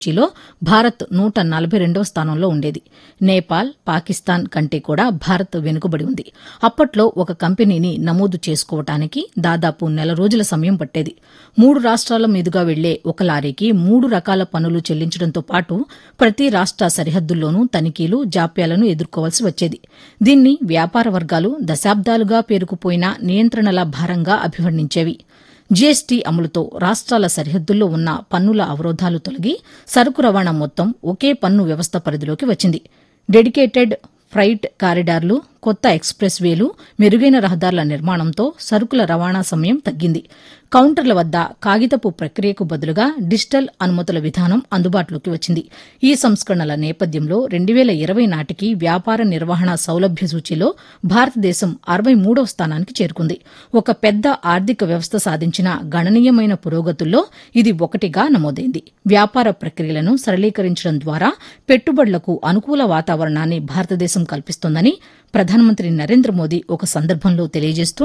సూచీలో భారత్ 142వ స్థానంలో ఉండేది. నేపాల్, పాకిస్తాన్ కంటే కూడా భారత్ వెనుకబడి ఉంది. అప్పట్లో ఒక కంపెనీని నమోదు చేసుకోవటానికి దాదాపు నెల రోజుల సమయం పట్టేది. 3 రాష్ట్రాల మీదుగా వెళ్లే ఒక లారీకి 3 రకాల పన్నులు చెల్లించడంతో పాటు ప్రతి రాష్ట్ర సరిహద్దుల్లోనూ తనిఖీలు, జాప్యాలను ఎదుర్కోవాల్సి వచ్చేది. దీన్ని వ్యాపార వర్గాలు దశాబ్దాలుగా పేరుకుపోయిన నియంత్రణల భారంగా అభివర్ణించేవి. జీఎస్టీ అమలుతో రాష్ట్రాల సరిహద్దుల్లో ఉన్న పన్నుల అవరోధాలు తొలగి సరుకు రవాణా మొత్తం ఒకే పన్ను వ్యవస్థ పరిధిలోకి వచ్చింది. డెడికేటెడ్ ఫ్రైట్ కారిడార్లు, కొత్త ఎక్స్ప్రెస్ వేలు, మెరుగైన రహదారుల నిర్మాణంతో సరుకుల రవాణా సమయం తగ్గింది. కౌంటర్ల వద్ద కాగితపు ప్రక్రియకు బదులుగా డిజిటల్ అనుమతుల విధానం అందుబాటులోకి వచ్చింది. ఈ సంస్కరణల నేపథ్యంలో 2020 నాటికి వ్యాపార నిర్వహణ సౌలభ్య సూచీలో భారతదేశం 63వ స్థానానికి చేరుకుంది. ఒక పెద్ద ఆర్థిక వ్యవస్థ సాధించిన గణనీయమైన పురోగతుల్లో ఇది ఒకటిగా నమోదైంది. వ్యాపార ప్రక్రియలను సరళీకరించడం ద్వారా పెట్టుబడులకు అనుకూల వాతావరణాన్ని భారతదేశం కల్పిస్తోందని ప్రధానమంత్రి నరేంద్ర మోదీ ఒక సందర్భంలో తెలియజేస్తూ,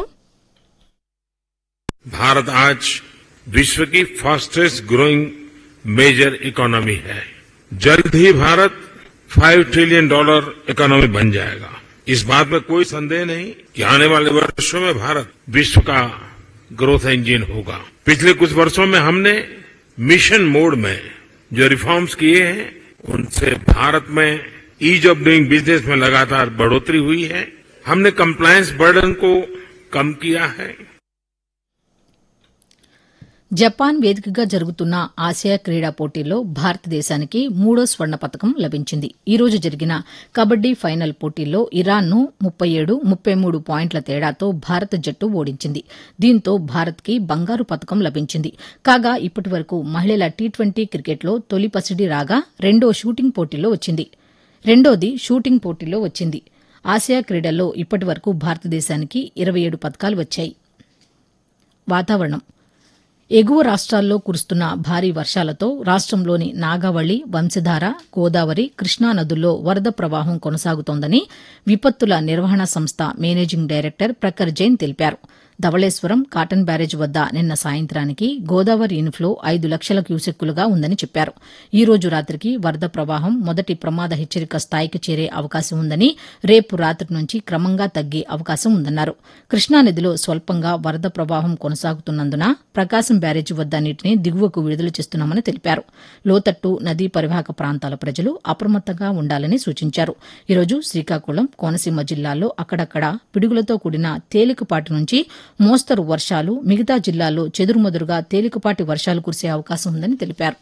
भारत आज विश्व की फास्टेस्ट ग्रोइंग मेजर इकोनॉमी है. जल्द ही भारत $5 ट्रिलियन इकोनॉमी बन जाएगा. इस बात में कोई संदेह नहीं कि आने वाले वर्षों में भारत विश्व का ग्रोथ इंजन होगा. पिछले कुछ वर्षों में हमने मिशन मोड में जो रिफॉर्म्स किए हैं उनसे भारत में ईज ऑफ डूइंग बिजनेस में लगातार बढ़ोतरी हुई है. हमने कंप्लायंस बर्डन को कम किया है. జపాన్ వేదికగా జరుగుతున్న ఆసియా క్రీడా పోటీల్లో భారతదేశానికి 3వ స్వర్ణ పతకం లభించింది. ఈ రోజు జరిగిన కబడ్డీ ఫైనల్ పోటీల్లో ఇరాన్ను 37-33 పాయింట్ల తేడాతో భారత జట్టు ఓడించింది. దీంతో భారత్కి బంగారు పతకం లభించింది. కాగా ఇప్పటి వరకు మహిళల టీ20 క్రికెట్లో తొలి పసిడి రాగా రెండోది షూటింగ్ పోటీలో వచ్చింది. ఆసియా క్రీడల్లో ఇప్పటి వరకు భారతదేశానికి 27 పతకాలు వచ్చాయి. వాతావరణం. ఎగువ రాష్ట్రాల్లో కురుస్తున్న భారీ వర్షాలతో రాష్ట్రంలోని నాగావళి, వంశధార, గోదావరి, కృష్ణా నదుల్లో వరద ప్రవాహం కొనసాగుతోందని విపత్తుల నిర్వహణ సంస్థ మేనేజింగ్ డైరెక్టర్ ప్రఖర్ జైన్ తెలిపారు. ధవళేశ్వరం కాటన్ బ్యారేజ్ వద్ద నిన్న సాయంత్రానికి గోదావరి ఇన్ఫ్లో 5 లక్షల క్యూసెక్కులుగా ఉందని చెప్పారు. ఈ రోజు రాత్రికి వరద ప్రవాహం మొదటి ప్రమాద హెచ్చరిక స్థాయికి చేరే అవకాశం ఉందని, రేపు రాత్రి నుంచి క్రమంగా తగ్గే అవకాశం ఉందన్నారు. కృష్ణానదిలో స్వల్పంగా వరద ప్రవాహం కొనసాగుతున్నందున ప్రకాశం బ్యారేజీ వద్ద నీటిని దిగువకు విడుదల చేస్తున్నామని తెలిపారు. లోతట్టు, నదీ పరివాహక ప్రాంతాల ప్రజలు అప్రమత్తంగా ఉండాలని సూచించారు. ఈరోజు శ్రీకాకుళం, కోనసీమ జిల్లాల్లో అక్కడక్కడ పిడుగులతో కూడిన తేలికపాటి నుంచి మోస్తరు వర్షాలు, మిగతా జిల్లాల్లో చెదురుమదురుగా తేలికపాటి వర్షాలు కురిసే అవకాశం ఉందని తెలిపారు.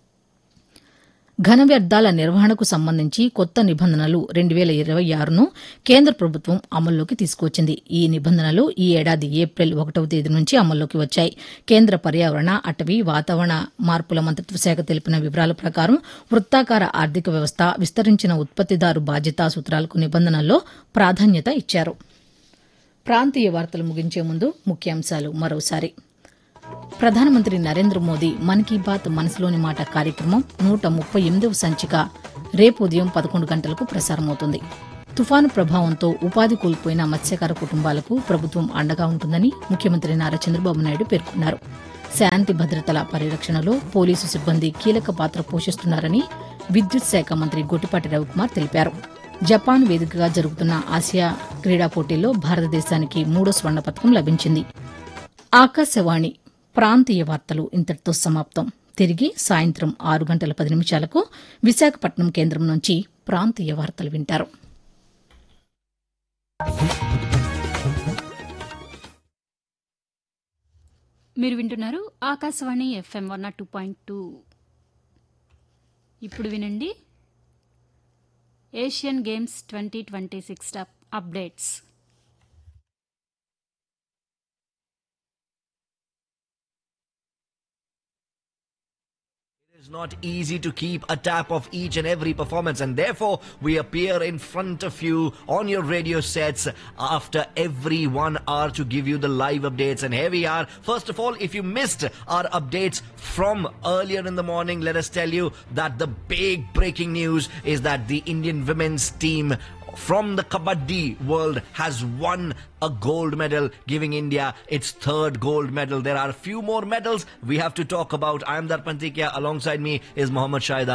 ఘన వ్యర్థాల నిర్వహణకు సంబంధించి కొత్త నిబంధనలు 2026ను కేంద్ర ప్రభుత్వం అమల్లోకి తీసుకువచ్చింది. ఈ నిబంధనలు ఈ ఏడాది ఏప్రిల్ 1వ తేదీ నుంచి అమల్లోకి వచ్చాయి. కేంద్ర పర్యావరణ, అటవీ, వాతావరణ మార్పుల మంత్రిత్వ శాఖ తెలిపిన వివరాల ప్రకారం వృత్తాకార ఆర్థిక వ్యవస్థ, విస్తరించిన ఉత్పత్తిదారు బాధ్యతా సూత్రాలకు నిబంధనల్లో ప్రాధాన్యత ఇచ్చారు. ప్రాంతీయ వార్తలు ముగించే ముందు ముఖ్యాంశాలు మరోసారి. ప్రధానమంత్రి నరేంద్ర మోదీ మన్ కీ బాత్ మనసులోని మాట కార్యక్రమం 138వ సంచిక రేపు ఉదయం 11 గంటలకు ప్రసారమవుతుంది. తుఫాను ప్రభావంతో ఉపాధి కోల్పోయిన మత్స్యకార కుటుంబాలకు ప్రభుత్వం అండగా ఉంటుందని ముఖ్యమంత్రి నారా చంద్రబాబు నాయుడు పేర్కొన్నారు. శాంతి భద్రతల పరిరక్షణలో పోలీసు సిబ్బంది కీలక పాత్ర పోషిస్తున్నారని విద్యుత్ శాఖ మంత్రి గొట్టిపాటి రవికుమార్ తెలిపారు. జపాన్ వేదికగా జరుగుతున్న ఆసియా క్రీడా పోటీల్లో భారతదేశానికి 3వ స్వర్ణ పతకం లభించింది. ఆకాశవాణి ప్రాంతీయ వార్తలు ఇంతటితో సమాప్తం. తిరిగి సాయంత్రం 6 గంటల 10 నిమిషాలకు విశాఖపట్నం కేంద్రం నుంచి ప్రాంతీయ వార్తలు వింటారు. మీరు వింటున్నారు ఆకాశవాణి FM 102.2. ఇప్పుడు వినండి Asian games 2026 updates. It is not easy to keep a tap of each and every performance, and therefore we appear in front of you on your radio sets after every 1 hour to give you the live updates. And here we are. First of all, if you missed our updates from earlier in the morning, let us tell you that the big breaking news is that the Indian women's team from the Kabaddi world has won a gold medal, giving India its third gold medal. There are a few more medals we have to talk about. I am Darpan Tikia. Alongside me is Mohammad Shahid